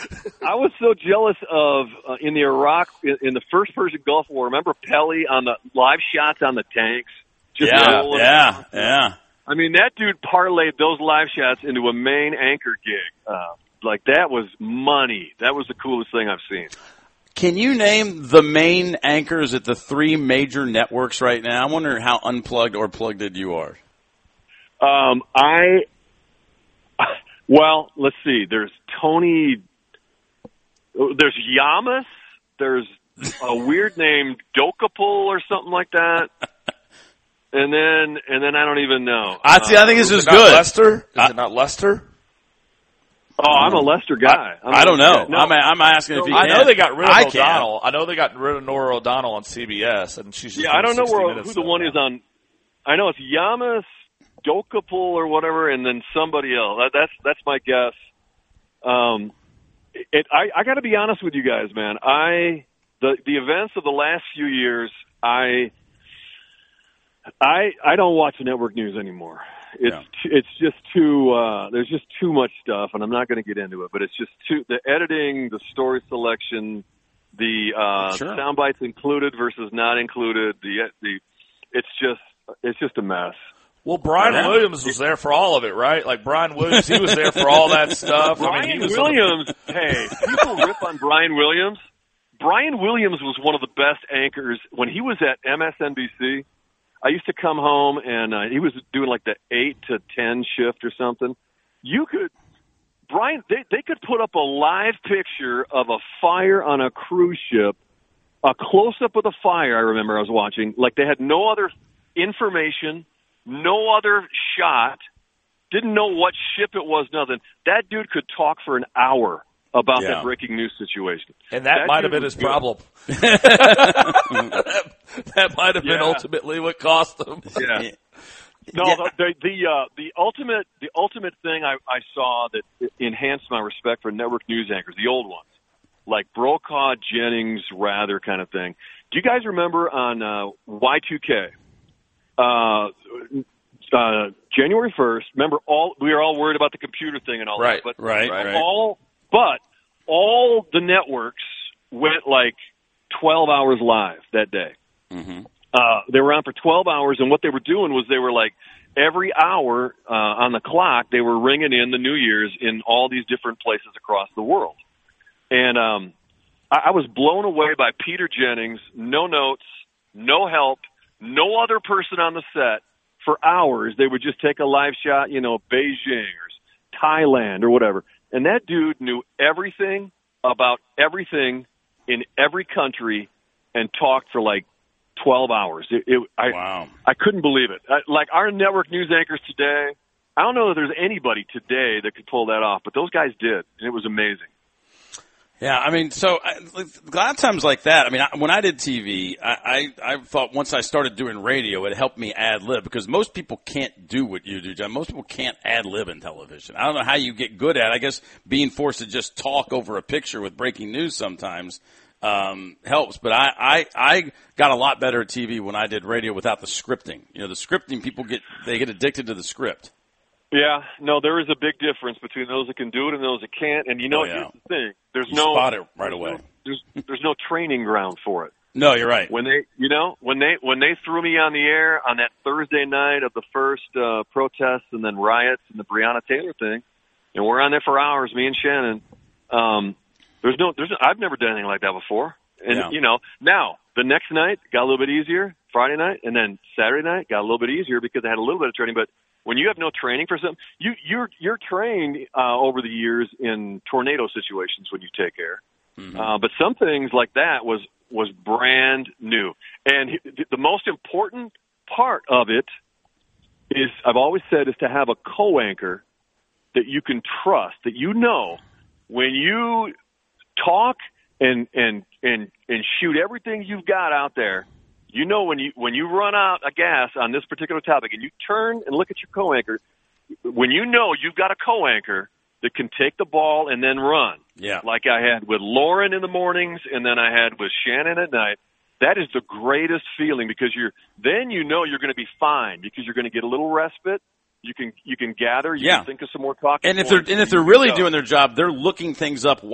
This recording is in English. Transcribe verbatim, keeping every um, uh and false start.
I was so jealous of uh, in the Iraq in, in the first Persian Gulf War. Remember Pelly on the live shots on the tanks? Just yeah, rolling yeah, out. yeah. I mean, that dude parlayed those live shots into a main anchor gig. Uh, like that was money. That was the coolest thing I've seen. Can you name the main anchors at the three major networks right now? I wonder how unplugged or plugged in you are. Um, I, well, let's see. There's Tony, there's Yamas, there's a weird name, Dokapul or something like that. And then, and then I don't even know. I see. I think this uh, is, is is good. Lester? Is I, it not Lester? Oh, I'm a Lester guy. I, I don't know. No. I'm, I'm asking if you I can. know they got rid of I O'Donnell. can. I know they got rid of Nora O'Donnell on C B S, and she's just yeah. I don't know where, who the one now. is on. I know it's Yamas, Dokapul, or whatever, and then somebody else. That, that's that's my guess. Um, it, I I got to be honest with you guys, man. I the the events of the last few years, I I I don't watch network news anymore. It's yeah. it's just too uh, there's just too much stuff, and I'm not going to get into it. But it's just too the editing, the story selection, the uh, sure. sound bites included versus not included. The the it's just it's just a mess. Well, Brian yeah. Williams was there for all of it, right? Like Brian Williams, he was there for all that stuff. Brian I mean, he was Williams, hey, people rip on Brian Williams. Brian Williams was one of the best anchors when he was at M S N B C. I used to come home, and uh, he was doing like the eight to ten shift or something. You could, Brian, they, they could put up a live picture of a fire on a cruise ship, a close-up of the fire, I remember I was watching. Like they had no other information, no other shot, didn't know what ship it was, nothing. That dude could talk for an hour about yeah. that breaking news situation. And that, that might have been his good. problem. that, that might have been Yeah. ultimately what cost them. Yeah. No, Yeah. the the the, uh, the ultimate the ultimate thing I, I saw that enhanced my respect for network news anchors, the old ones, like Brokaw, Jennings, Rather kind of thing. Do you guys remember on uh, Y two K? Uh, uh, January first. Remember, all we were all worried about the computer thing and all Right, that. But right, right. all but all the networks went like twelve hours live that day. Mm-hmm. Uh, they were on for twelve hours, and what they were doing was they were like every hour uh, on the clock they were ringing in the New Year's in all these different places across the world. And um, I, I was blown away by Peter Jennings. No notes, no help, no other person on the set. For hours, they would just take a live shot, you know, Beijing or Thailand or whatever. And that dude knew everything about everything in every country and talked for like twelve hours. It, it, I, wow. I couldn't believe it. I, like our network news anchors today, I don't know that there's anybody today that could pull that off, but those guys did, and it was amazing. Yeah, I mean, so I, a lot of times like that. I mean, I, when I did T V, I, I, I thought once I started doing radio, it helped me ad lib because most people can't do what you do, John. Most people can't ad lib in television. I don't know how you get good at it. I guess being forced to just talk over a picture with breaking news sometimes um, helps. But I, I, I got a lot better at T V when I did radio without the scripting. You know, the scripting people get they get addicted to the script. Yeah, no, there is a big difference between those that can do it and those that can't. And you know, Oh, yeah. here's the thing: there's You no spot it right away. No, there's there's no training ground for it. No, you're right. When they, you know, when they when they threw me on the air on that Thursday night of the first uh, protests and then riots and the Breonna Taylor thing, and we're on there for hours, me and Shannon. Um, there's no, there's, no, I've never done anything like that before. And Yeah. you know, now the next night got a little bit easier, Friday night, and then Saturday night got a little bit easier because I had a little bit of training. But when you have no training for something, you you're you're trained uh, over the years in tornado situations when you take air. Mm-hmm. Uh, but some things like that was was brand new. And the most important part of it is, I've always said, is to have a co-anchor that you can trust, that you know when you talk and and and and shoot everything you've got out there. You know when you when you run out of gas on this particular topic and you turn and look at your co-anchor, when you know you've got a co-anchor that can take the ball and then run, Yeah. like I had with Lauren in the mornings and then I had with Shannon at night, that is the greatest feeling because you're then you know you're going to be fine because you're going to get a little respite. You can you can gather, you Yeah. can think of some more talking And if they're points, and if you they're can really go. doing their job, they're looking things up